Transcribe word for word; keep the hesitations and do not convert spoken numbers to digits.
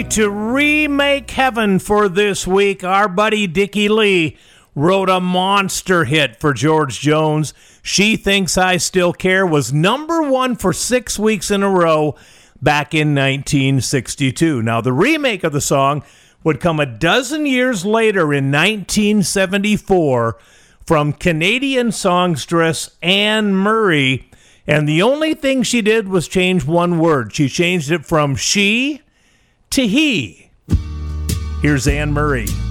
To remake Heaven for this week, our buddy Dickie Lee wrote a monster hit for George Jones. She Thinks I Still Care was number one for six weeks in a row back in nineteen sixty-two. Now, the remake of the song would come a dozen years later in nineteen seventy-four from Canadian songstress Anne Murray, and the only thing she did was change one word. She changed it from she to he. Here's Anne Murray.